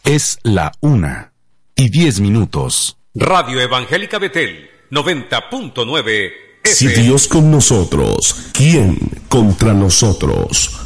Es la 1:10. Radio Evangélica Betel, 90.9 FM. Si Dios con nosotros, ¿quién contra nosotros?